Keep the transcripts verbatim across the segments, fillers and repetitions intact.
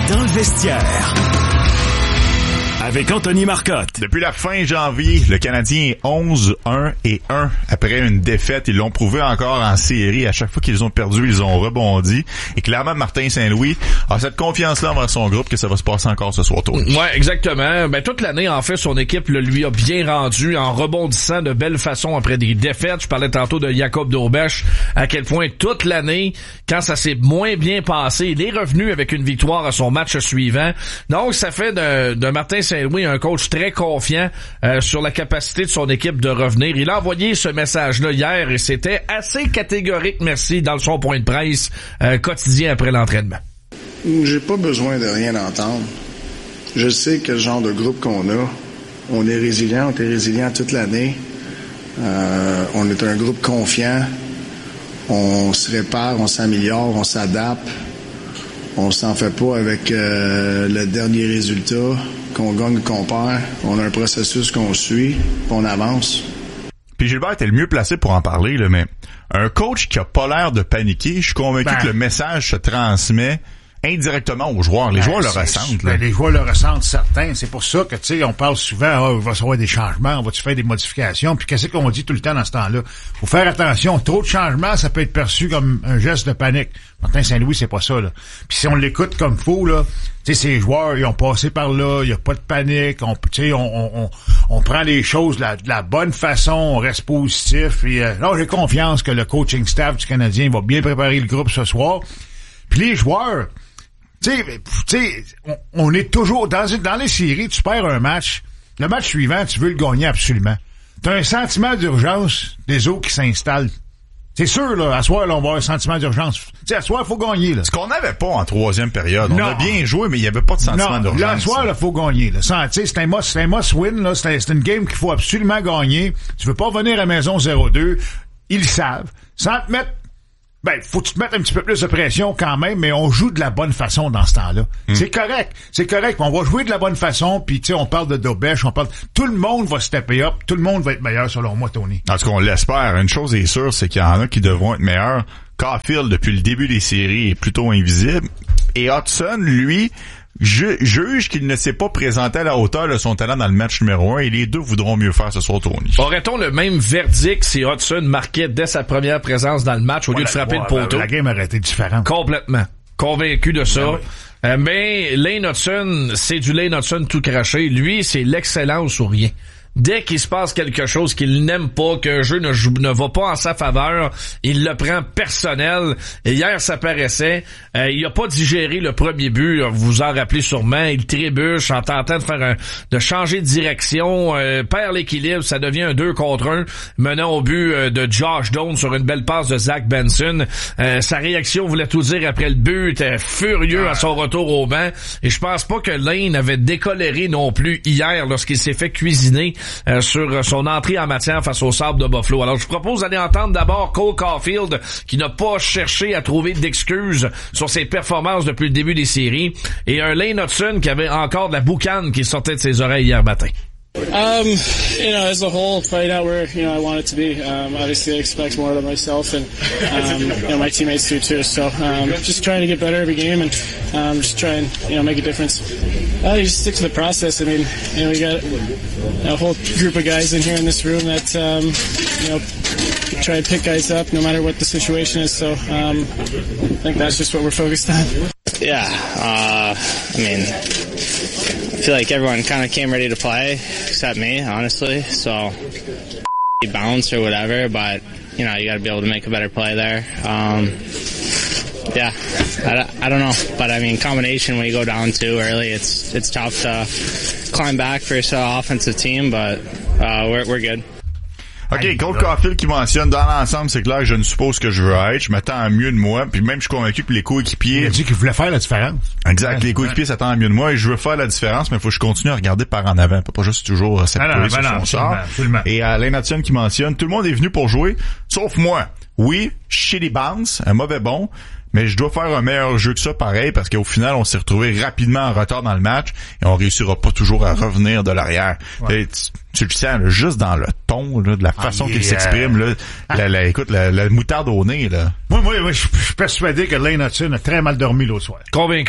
Dans le vestiaire. Avec Anthony Marcotte. Depuis la fin janvier, le Canadien est onze un et un après une défaite. Ils l'ont prouvé encore en série. À chaque fois qu'ils ont perdu, ils ont rebondi. Et clairement, Martin Saint-Louis a cette confiance-là envers son groupe que ça va se passer encore ce soir tôt. Ouais, exactement. Ben, toute l'année, en fait, son équipe le lui a bien rendu en rebondissant de belle façon après des défaites. Je parlais tantôt de Jacob Daubeche, à quel point toute l'année, quand ça s'est moins bien passé, il est revenu avec une victoire à son match suivant. Donc, ça fait de, de Martin Saint-Louis un coach très confiant euh, sur la capacité de son équipe de revenir. Il a envoyé ce message-là hier et c'était assez catégorique, merci, dans son point de presse euh, quotidien après l'entraînement. J'ai pas besoin de rien entendre. Je sais quel genre de groupe qu'on a. On est résilient, on est résilient toute l'année. Euh, on est un groupe confiant. On se répare, on s'améliore, on s'adapte. On s'en fait pas avec euh, le dernier résultat, qu'on gagne ou qu'on perd. On a un processus qu'on suit, on avance. Puis Gilbert était le mieux placé pour en parler, là, mais un coach qui a pas l'air de paniquer, je suis convaincu ben, que le message se transmet indirectement aux joueurs. Les ben, joueurs le ressentent. Là. Ben, les joueurs le ressentent, certains. C'est pour ça que, tu sais, on parle souvent, oh, il va y avoir des changements, on va-tu faire des modifications, puis qu'est-ce qu'on dit tout le temps dans ce temps-là? Faut faire attention. Trop de changements, ça peut être perçu comme un geste de panique. Martin Saint-Louis, c'est pas ça, là. Puis si on l'écoute comme faux, là, tu sais, ces joueurs, ils ont passé par là, il y a pas de panique, on, tu sais, on, on, on prend les choses de la, de la bonne façon, on reste positif, et euh, là, j'ai confiance que le coaching staff du Canadien va bien préparer le groupe ce soir. Puis les joueurs, tu sais, tu sais, on, on est toujours dans une, dans les séries, tu perds un match, le match suivant, tu veux le gagner absolument. T'as un sentiment d'urgence des autres qui s'installent. C'est sûr, là, à soir, là, on va avoir un sentiment d'urgence. Tu sais, à soir, il faut gagner, là. Ce qu'on n'avait pas en troisième période. Non. On a bien joué, mais il n'y avait pas de sentiment non, d'urgence. Là, à soir, il faut gagner, là. Ça, tu sais, c'est un must, c'est un must win, là. C'est, c'est une game qu'il faut absolument gagner. Tu veux pas venir à la maison zéro deux. Ils le savent. Sans te mettre, ben, faut que tu te mettes un petit peu plus de pression quand même, mais on joue de la bonne façon dans ce temps-là. Mm. C'est correct. C'est correct. On va jouer de la bonne façon, puis tu sais, on parle de Daubeche, on parle... Tout le monde va stepper up. Tout le monde va être meilleur, selon moi, Tony. En tout cas, on l'espère. Une chose est sûre, c'est qu'il y en a qui devront être meilleurs. Caulfield, depuis le début des séries, est plutôt invisible. Et Hudson, lui... Je, juge qu'il ne s'est pas présenté à la hauteur de son talent dans le match numéro un et les deux voudront mieux faire ce soir, Tony. Aurait-on le même verdict si Hudson marquait dès sa première présence dans le match au lieu voilà, de frapper ouais, le poteau? La game aurait été différente. Complètement. Convaincu de ça. Ben oui. euh, mais Lane Hudson, c'est du Lane Hudson tout craché. Lui, c'est l'excellence ou rien. Dès qu'il se passe quelque chose qu'il n'aime pas, qu'un jeu ne, joue, ne va pas en sa faveur, il le prend personnel. Et hier, ça paraissait. Euh, il a pas digéré le premier but. Vous vous en rappelez sûrement. Il trébuche en tentant de faire un, de changer de direction, euh, perd l'équilibre. Ça devient un deux contre un, menant au but euh, de Josh Doan sur une belle passe de Zach Benson. Euh, sa réaction voulait tout dire après le but. Il était furieux à son retour au banc. Et je pense pas que Lane avait décoléré non plus hier lorsqu'il s'est fait cuisiner Euh, sur son entrée en matière face au Sabres de Buffalo. Alors, je vous propose d'aller entendre d'abord Cole Caulfield, qui n'a pas cherché à trouver d'excuses sur ses performances depuis le début des séries, et un Lane Hudson qui avait encore de la boucane qui sortait de ses oreilles hier matin. Um, you know, as a whole, probably not where, you know, I want it to be. Um, obviously I expect more of myself and, um, you know, my teammates do too. So, um, just trying to get better every game and, um, just try and, you know, make a difference. Uh, you just stick to the process. I mean, you know, we got a whole group of guys in here in this room that, um, you know, try and pick guys up no matter what the situation is. So, um, I think that's just what we're focused on. Yeah, uh, I mean, I feel like everyone kind of came ready to play, except me, honestly. So, bounce or whatever, but, you know, you got to be able to make a better play there. Um, yeah, I, I don't know, but I mean, combination when you go down too early, it's it's tough to climb back for an offensive team, but uh, we're we're good. OK, Cole Caulfield qui mentionne, dans l'ensemble, c'est clair que je ne suppose que je veux être. Je m'attends mieux de moi. Puis même, je suis convaincu que les coéquipiers... Il a dit qu'il voulait faire la différence. Exact. Les coéquipiers s'attendent mieux de moi et je veux faire la différence, mais il faut que je continue à regarder par en avant. Pas juste toujours s'appuyer sur son sort. Et euh, Lane Hudson qui mentionne, tout le monde est venu pour jouer, sauf moi. Oui, shitty bounce, un mauvais bon. Mais je dois faire un meilleur jeu que ça, pareil, parce qu'au final, on s'est retrouvé rapidement en retard dans le match et on réussira pas toujours à revenir de l'arrière. Ouais. Tu, tu le sens, là, juste dans le ton, là, de la façon ah, qu'il yeah. s'exprime, là, ah. la, la, écoute, la, la moutarde au nez, là. Moi, moi, moi, je suis persuadé que Lane Hudson a très mal dormi l'autre soir. Convaincu.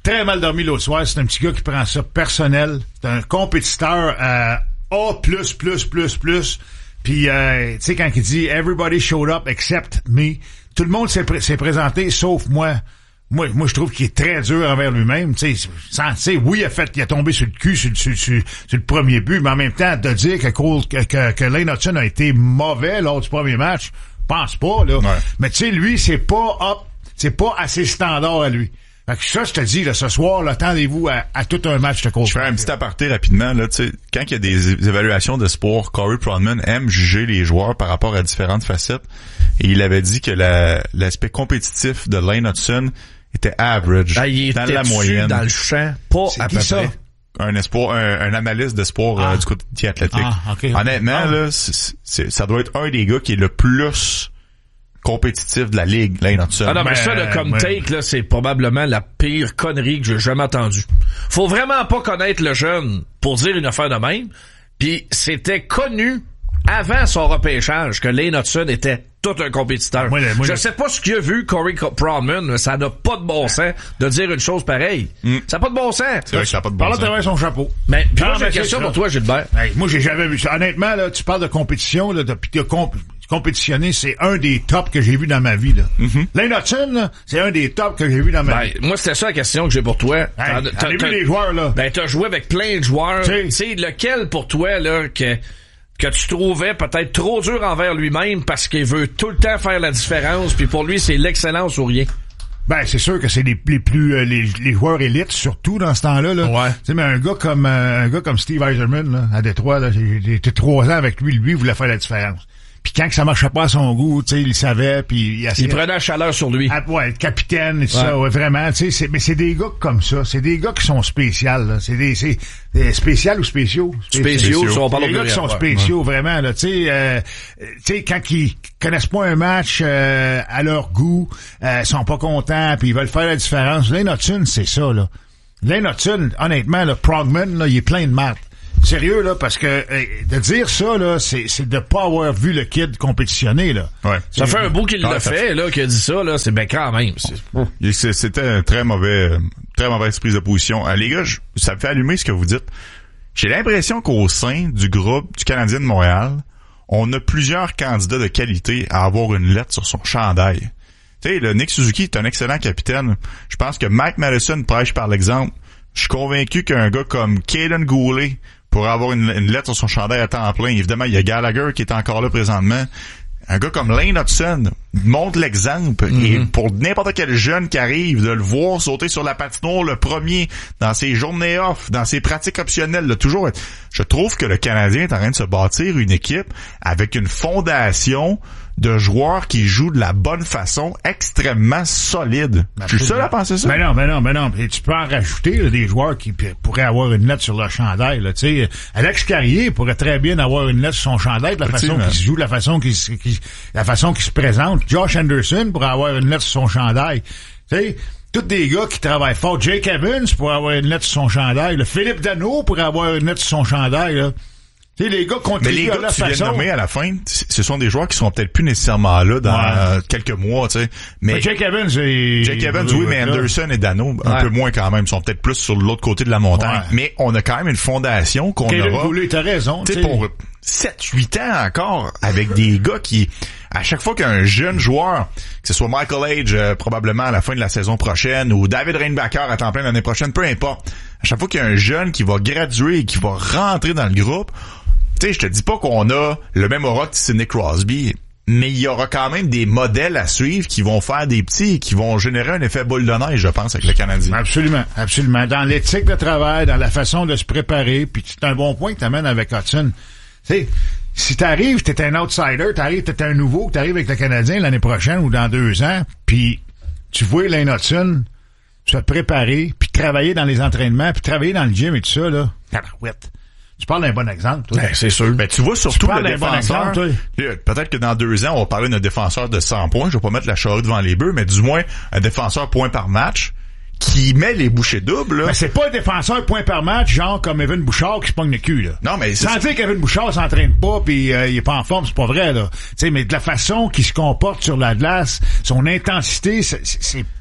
très mal dormi l'autre soir. C'est un petit gars qui prend ça personnel. C'est un compétiteur à A plus, plus, plus, plus. Puis, euh, tu sais, quand il dit « Everybody showed up except me », tout le monde s'est, pr- s'est présenté sauf moi. Moi, moi, je trouve qu'il est très dur envers lui-même. Tu sais, oui, il a fait, il a tombé sur le cul sur, sur, sur, sur le premier but, mais en même temps, de dire que Cole, que, que, que Lane Hutson a été mauvais lors du premier match, je pense pas, là. Ouais. Mais tu sais, lui, c'est pas up, c'est pas à ses standards à lui. Fait que ça, je te dis, là, ce soir, là, attendez-vous à, à tout un match de Cole. Je fais un petit aparté rapidement, là, tu sais, quand il y a des évaluations de sport, Corey Pronman aime juger les joueurs par rapport à différentes facettes, et il avait dit que la, l'aspect compétitif de Lane Hutson était average, ben, il dans était la moyenne. Dans le champ, pas c'est à peu ça? près. Un espoir, un, un analyste de sport ah. euh, du côté athlétique. Ah, okay. Honnêtement, ah. là, c'est, c'est, ça doit être un des gars qui est le plus compétitif de la ligue, Lane Hutson. Ah non, mais ben, ça, le comme ben, take, là, c'est probablement la pire connerie que j'ai jamais entendue. Faut vraiment pas connaître le jeune pour dire une affaire de même. Puis c'était connu avant son repêchage que Lane Hutson était tout un compétiteur. Moi, moi, je sais pas ce qu'il a vu, Corey Pronman, mais ça n'a pas de bon sens de dire une chose pareille. Mm. Ça n'a pas de bon sens. C'est vrai que ça n'a pas de bon sens. Parle à travers son chapeau. Mais, puis moi, j'ai une question pour toi, Gilbert. Hey, moi, j'ai jamais vu ça. Honnêtement, là, tu parles de compétition, là, de, pis de comp- compétitionner, c'est un des tops que j'ai vu dans ma vie, là. Mm-hmm. Lane Hutson, là, c'est un des tops que j'ai vu dans ma ben, vie. Moi, c'était ça la question que j'ai pour toi. Hey, t'as, t'as vu les joueurs, là? Ben, t'as joué avec plein de joueurs. Tu sais, lequel pour toi, là, que, que tu trouvais peut-être trop dur envers lui-même parce qu'il veut tout le temps faire la différence, puis pour lui, c'est l'excellence ou rien? Ben, c'est sûr que c'est les, les plus euh, les, les joueurs élites, surtout dans ce temps-là. Là. Ouais. Tu sais, mais un gars comme euh, un gars comme Steve Yzerman, là, à Détroit, là, j'ai, j'ai été trois ans avec lui, lui, il voulait faire la différence. Puis quand que ça marchait pas à son goût, tu sais, il savait, puis il essayait... Il prenait la chaleur sur lui. Ah, ouais, le capitaine et tout ouais. ça, ouais, vraiment, tu sais, c'est, mais c'est des gars comme ça, c'est des gars qui sont spéciaux, là. C'est des, c'est, euh, spécial ou spéciaux? Spéciaux, spéciaux. On parle des gars qui sont spéciaux, ouais. vraiment, là, tu sais, euh, tu sais, quand ils connaissent pas un match euh, à leur goût, euh, sont pas contents, puis ils veulent faire la différence. Lane Hutson, c'est ça, là. Lane Hutson, honnêtement, le Progman, là, il est plein de maths. Sérieux, là, parce que euh, de dire ça, là, c'est, c'est de pas avoir vu le kid compétitionner, là. Ouais. Ça fait un bout qu'il l'a fait, fait, là, qu'il a dit ça, là, c'est ben quand même. C'est... C'était un très mauvais, très mauvaise prise de position. Euh, les gars, je, ça me fait allumer ce que vous dites. J'ai l'impression qu'au sein du groupe du Canadien de Montréal, on a plusieurs candidats de qualité à avoir une lettre sur son chandail. Tu sais, le Nick Suzuki est un excellent capitaine. Je pense que Mike Madison prêche par l'exemple. Je suis convaincu qu'un gars comme Caden Goulet pour avoir une, une lettre sur son chandail à temps plein. Évidemment, il y a Gallagher qui est encore là présentement. Un gars comme Lane Hutson montre l'exemple. Mm-hmm. Et pour n'importe quel jeune qui arrive, de le voir sauter sur la patinoire le premier, dans ses journées off, dans ses pratiques optionnelles, là, toujours. Je trouve que le Canadien est en train de se bâtir une équipe avec une fondation de joueurs qui jouent de la bonne façon, extrêmement solide. Ben, je suis seul à penser ça. Ben non, ben non, ben non. Et tu peux en rajouter là, des joueurs qui p- pourraient avoir une lettre sur leur chandail. Là, tu sais, Alex Carrier pourrait très bien avoir une lettre sur son chandail de la façon qu'il se joue, de la façon qu'il se, qu'il, la façon qu'il se présente. Josh Anderson pourrait avoir une lettre sur son chandail. Tu sais, tous des gars qui travaillent fort. Jake Evans pourrait avoir une lettre sur son chandail. Là. Philippe Danault pourrait avoir une lettre sur son chandail. Là. Tu sais, les gars Mais les gars que tu viens de nommer à la fin, ce sont des joueurs qui seront peut-être plus nécessairement là dans ouais. euh, quelques mois, tu sais. Mais, mais Jake Evans, c'est... Jake Evans, oui, mais Anderson et Danault, un ouais. peu moins quand même, sont peut-être plus sur l'autre côté de la montagne. Ouais. Mais on a quand même une fondation qu'on Kevin aura... Goulet, t'as raison. Tu sais, pour sept huit ans encore, avec des gars qui... À chaque fois qu'un jeune joueur, que ce soit Michael Age euh, probablement à la fin de la saison prochaine, ou David Reinbacher à temps plein l'année prochaine, peu importe. À chaque fois qu'il y a un jeune qui va graduer et qui va rentrer dans le groupe... Tu sais, je te dis pas qu'on a le même aura que Sidney Crosby, mais il y aura quand même des modèles à suivre qui vont faire des petits et qui vont générer un effet boule de neige, je pense, avec le Canadien. Absolument, absolument. Dans l'éthique de travail, dans la façon de se préparer, puis c'est un bon point que t'amènes avec Hudson. Tu sais, si t'arrives, t'es un outsider, t'arrives, t'es un nouveau, t'arrives avec le Canadien l'année prochaine ou dans deux ans, puis tu vois Lane Hutson se préparer, puis travailler dans les entraînements, puis travailler dans le gym et tout ça, là. Tabarouette. Tu parles d'un bon exemple, toi. Ben, c'est sûr. Ben, tu vois surtout tu le défenseur. Bon exemple, peut-être que dans deux ans, on va parler d'un défenseur de cent points. Je vais pas mettre la charrue devant les bœufs, mais du moins, un défenseur point par match qui met les bouchées doubles, là. Mais c'est pas un défenseur point par match, genre comme Evan Bouchard qui se pogne le cul, là. Non, mais c'est... Sans dire qu'Evan Bouchard s'entraîne pas pis euh, il est pas en forme, c'est pas vrai, là. Tu sais, mais de la façon qu'il se comporte sur la glace, son intensité, c'est... c'est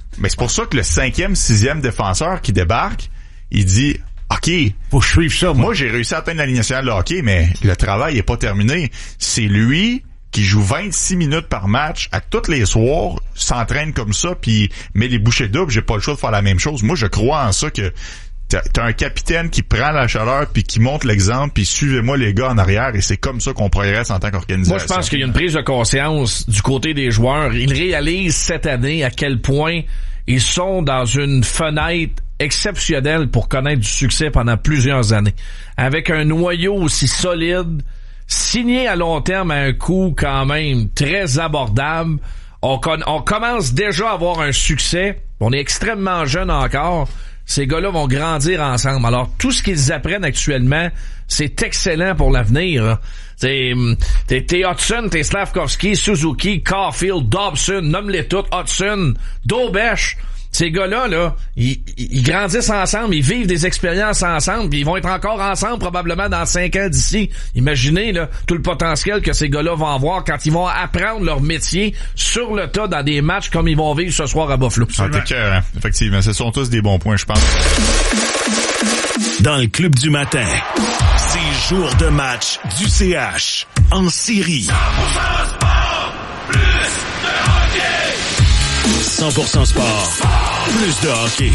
Mais c'est pour ça que le cinquième, sixième défenseur qui débarque, il dit, OK, faut que je suive ça, moi. Moi, j'ai réussi à atteindre la Ligue nationale de hockey, mais le travail est pas terminé. C'est lui qui joue vingt-six minutes par match à tous les soirs, s'entraîne comme ça, puis met les bouchées doubles. J'ai pas le choix de faire la même chose. Moi, je crois en ça que T'as, t'as un capitaine qui prend la chaleur puis qui montre l'exemple puis suivez-moi les gars en arrière et c'est comme ça qu'on progresse en tant qu'organisation. Moi, je pense qu'il y a une prise de conscience du côté des joueurs. Ils réalisent cette année à quel point ils sont dans une fenêtre exceptionnelle pour connaître du succès pendant plusieurs années. Avec un noyau aussi solide, signé à long terme à un coût quand même très abordable, on, con- on commence déjà à avoir un succès. On est extrêmement jeune encore. Ces gars-là vont grandir ensemble. Alors, tout ce qu'ils apprennent actuellement, c'est excellent pour l'avenir. T'es, t'es, t'es Hudson, t'es Slavkovski, Suzuki, Caulfield, Dobson, nomme-les toutes, Hudson, Dobesch. Ces gars-là, là, ils, ils grandissent ensemble, ils vivent des expériences ensemble, puis ils vont être encore ensemble probablement dans cinq ans d'ici. Imaginez là tout le potentiel que ces gars-là vont avoir quand ils vont apprendre leur métier sur le tas dans des matchs comme ils vont vivre ce soir à Buffalo. Ah, t'es cœur, hein? Effectivement, ce sont tous des bons points, je pense. Dans le club du matin, c'est jour de match du C H en série. cent pour cent sport, plus de hockey. cent pour cent sport, plus de hockey.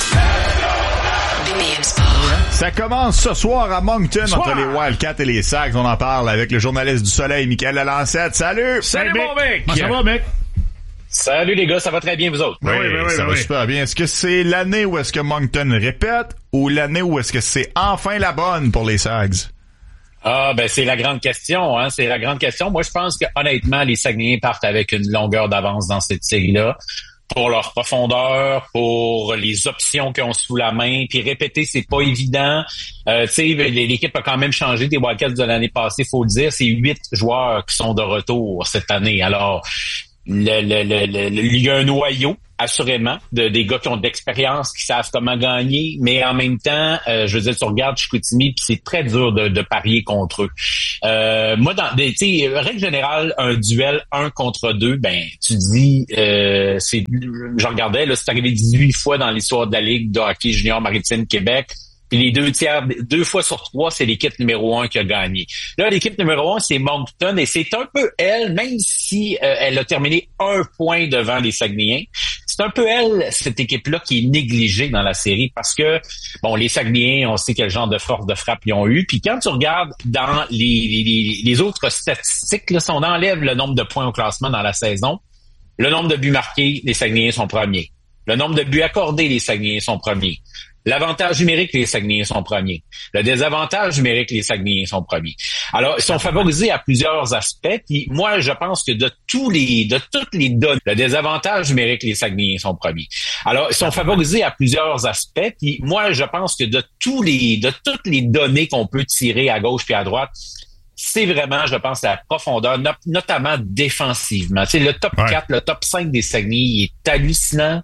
Ça commence ce soir à Moncton soir. Entre les Wildcats et les Sags. On en parle avec le journaliste du Soleil, Michael Lalancette. Salut! Salut, hey, mon mec! Comment ça va, mec? Salut les gars, ça va très bien vous autres? Oui, oui, oui, oui ça oui, va oui. super bien. Est-ce que c'est l'année où est-ce que Moncton répète ou l'année où est-ce que c'est enfin la bonne pour les Sags? Ah ben c'est la grande question, hein. C'est la grande question. Moi je pense que honnêtement les Saguenayens partent avec une longueur d'avance dans cette série-là. Pour leur profondeur, pour les options qu'ils ont sous la main, puis répéter, c'est pas évident. Euh, tu sais, l'équipe a quand même changé des Wildcats de l'année passée, faut le dire. C'est huit joueurs qui sont de retour cette année. Alors, le, le, le, le, il y a un noyau, assurément, de des gars qui ont de l'expérience, qui savent comment gagner, mais en même temps, euh, je veux dire, tu regardes Chicoutimi, puis c'est très dur de, de parier contre eux. Euh, moi, dans tu sais, règle générale, un duel un contre deux, ben, tu dis, euh, c'est, je regardais, là, c'est arrivé dix-huit fois dans l'histoire de la Ligue de hockey junior maritime Québec. Puis les deux tiers, deux fois sur trois, c'est l'équipe numéro un qui a gagné. Là, l'équipe numéro un, c'est Moncton et c'est un peu elle, même si euh, elle a terminé un point devant les Saguenayens, c'est un peu elle, cette équipe-là, qui est négligée dans la série parce que, bon, les Saguenayens, on sait quel genre de force de frappe ils ont eu. Puis quand tu regardes dans les, les, les autres statistiques, là, si on enlève le nombre de points au classement dans la saison, le nombre de buts marqués, les Saguenayens sont premiers. Le nombre de buts accordés, les Saguenayens sont premiers. L'avantage numérique, les Saguenayens sont premiers. Le désavantage numérique, les Saguenayens sont premiers. Alors, ils sont favorisés à plusieurs aspects. Puis moi, je pense que de tous les, de toutes les données, le désavantage numérique, les Saguenayens sont premiers. Alors, ils sont favorisés à plusieurs aspects. Puis moi, je pense que de tous les, de toutes les données qu'on peut tirer à gauche puis à droite, c'est vraiment, je pense, la profondeur, no- notamment défensivement. Tu sais, le top ouais. quatre, le top cinq des Saguenay, il est hallucinant.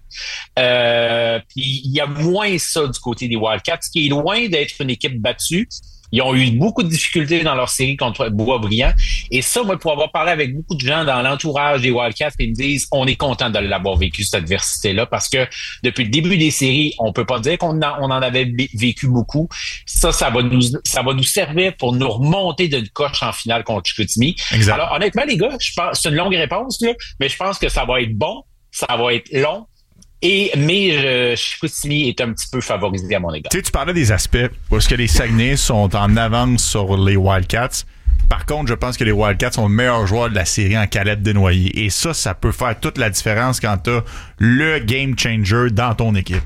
Euh, puis il y a moins ça du côté des Wildcats, ce qui est loin d'être une équipe battue. Ils ont eu beaucoup de difficultés dans leur série contre Boisbriand. Et ça, moi, pour avoir parlé avec beaucoup de gens dans l'entourage des Wildcats, ils me disent, on est content de l'avoir vécu, cette adversité-là, parce que depuis le début des séries, on peut pas dire qu'on en, on en avait vécu beaucoup. Ça, ça va nous, ça va nous servir pour nous remonter d'une coche en finale contre Chicoutimi. Exact. Alors, honnêtement, les gars, je pense, c'est une longue réponse, là, mais je pense que ça va être bon, ça va être long. Et, mais euh, Chicoutimi est un petit peu favorisé à mon égard. Tu sais, tu parlais des aspects où est-ce que les Saguenay sont en avance sur les Wildcats. Par contre, je pense que les Wildcats sont le meilleur joueur de la série en calette dénoyée. Et ça, ça peut faire toute la différence quand t'as le game changer dans ton équipe.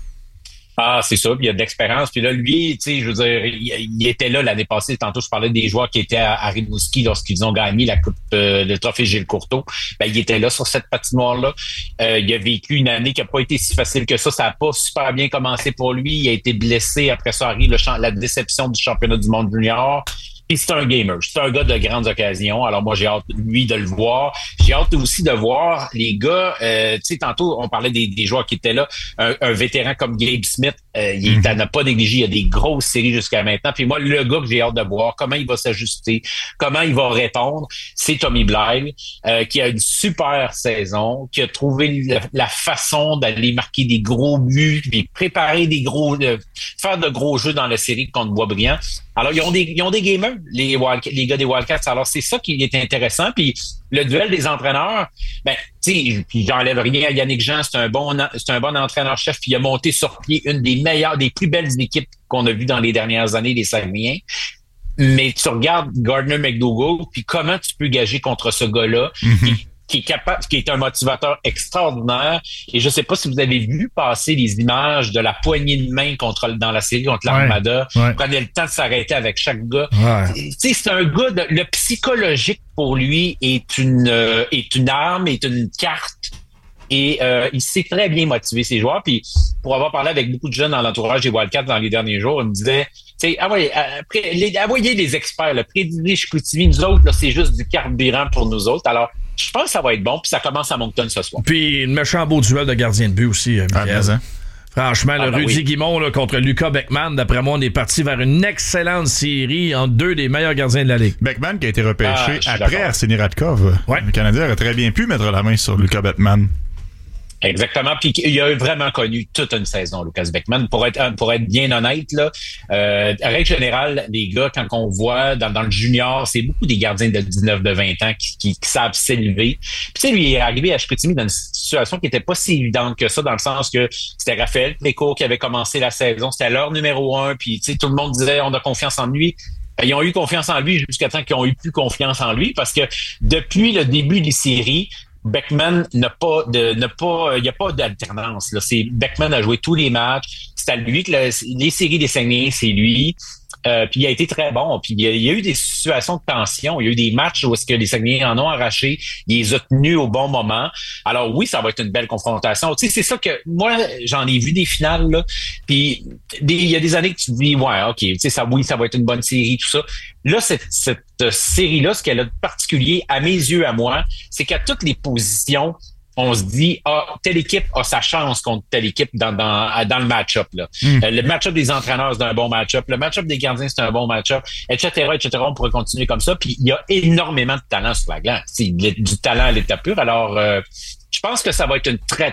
Ah, c'est ça, puis il y a de l'expérience. Puis là, lui, tu sais, je veux dire, il, il était là l'année passée. Tantôt, je parlais des joueurs qui étaient à, à Rimouski lorsqu'ils ont gagné la coupe, euh, le trophée Gilles Courteau. Ben, il était là sur cette patinoire-là. Euh, il a vécu une année qui a pas été si facile que ça. Ça a pas super bien commencé pour lui. Il a été blessé. Après ça arrive le champ, la déception du championnat du monde junior. Puis c'est un gamer, c'est un gars de grandes occasions. Alors moi, j'ai hâte, lui, de le voir. J'ai hâte aussi de voir les gars. Euh, tu sais, tantôt, on parlait des, des joueurs qui étaient là. Un, un vétéran comme Gabe Smith, euh, il mm-hmm. n'a pas négligé. Il y a des grosses séries jusqu'à maintenant. Puis moi, le gars que j'ai hâte de voir, comment il va s'ajuster, comment il va répondre, c'est Tommy Blythe, euh, qui a une super saison, qui a trouvé la, la façon d'aller marquer des gros buts, puis préparer des gros, euh, faire de gros jeux dans la série contre Boisbriand. Alors, ils ont des, ils ont des gamers, les, Wildcats, les gars des Wildcats. Alors, c'est ça qui est intéressant. Puis, le duel des entraîneurs, ben, tu sais, puis j'enlève rien à Yannick Jean, c'est un bon, c'est un bon entraîneur-chef, puis il a monté sur pied une des meilleures, des plus belles équipes qu'on a vues dans les dernières années, les Saguenayens. Mais tu regardes Gardner McDougall, puis comment tu peux gager contre ce gars-là, mm-hmm. qui, qui est capable, qui est un motivateur extraordinaire. Et je sais pas si vous avez vu passer les images de la poignée de main contre dans la série contre l'Armada. Ouais, ouais. Prenez le temps de s'arrêter avec chaque gars. Ouais. Tu sais, c'est un gars de, le psychologique pour lui est une euh, est une arme, est une carte. Et euh, il sait très bien motiver ses joueurs. Puis pour avoir parlé avec beaucoup de jeunes dans l'entourage des Wildcats dans les derniers jours, ils me disaient, tu sais, envoyez, envoyez les experts, le Prédilé, Chicoutimi, nous autres, là, c'est juste du carburant pour nous autres. Alors, je pense que ça va être bon, puis ça commence à Moncton ce soir. Puis, une méchant beau duel de gardien de but aussi, euh, Michael. Ah, hein? Franchement, ah, le ben Rudy oui. Guimond là, contre Lucas Beckman, d'après moi, on est parti vers une excellente série entre deux des meilleurs gardiens de la Ligue. Beckman qui a été repêché ah, après Arseny Radkov. Ouais. Le Canadien aurait très bien pu mettre la main sur Lucas Beckman. Exactement. Puis il a vraiment connu toute une saison, Lucas Beckman. Pour être pour être bien honnête, là, euh, à règle générale, les gars, quand on voit dans, dans le junior, c'est beaucoup des gardiens de dix-neuf, de vingt ans qui, qui, qui savent s'élever. Puis tu sais, lui, il est arrivé à Chicoutimi dans une situation qui était pas si évidente que ça, dans le sens que c'était Raphaël Précourt qui avait commencé la saison, c'était leur numéro un, puis tu sais, tout le monde disait on a confiance en lui. Ils ont eu confiance en lui jusqu'à temps qu'ils ont eu plus confiance en lui, parce que depuis le début des séries, Beckman n'a pas de, n'a pas, il n'y a pas d'alternance, là. C'est, Beckman a joué tous les matchs. C'est à lui que le, les séries des Saguenayens, c'est lui. Euh, puis il a été très bon. Puis il y, a, il y a eu des situations de tension. Il y a eu des matchs où est-ce que les Saguenayens en ont arraché. Il les a tenus au bon moment. Alors oui, ça va être une belle confrontation. Tu sais, c'est ça que moi, j'en ai vu des finales, là. Puis des, il y a des années que tu te dis, ouais, OK, tu sais, ça, oui, ça va être une bonne série, tout ça. Là, cette, cette série-là, ce qu'elle a de particulier, à mes yeux, à moi, c'est qu'à toutes les positions, on se dit, ah, telle équipe a sa chance contre telle équipe dans, dans, dans le match-up, là. Mm. Euh, le match-up des entraîneurs, c'est un bon match-up. Le match-up des gardiens, c'est un bon match-up, et cetera, et cetera. On pourrait continuer comme ça. Puis, il y a énormément de talent sur la glace. C'est du talent à l'état pur. Alors, euh, je pense que ça va être une très,